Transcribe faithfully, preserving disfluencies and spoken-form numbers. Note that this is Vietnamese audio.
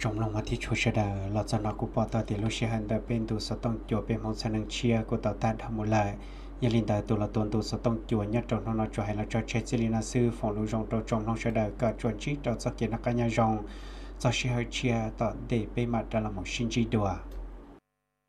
trong lòng mà thì chú sẽ đờ là cho nó cũng bỏ tờ thì lúc sẽ hành đờ bên tụ số tông chùa bên mong sang chia của tàu tan thầm một lại nhà linh đờ tụ là tuần tụ số tông chùa nhất trong nó nói cho hay là cho chết chỉ là sư phòng lưu rong trong trong lòng sẽ đờ cả chuẩn chỉ cho cho kiến là cả nhà rong cho sẽ hơi chia tờ để bên mặt ra là một sinh chi đùa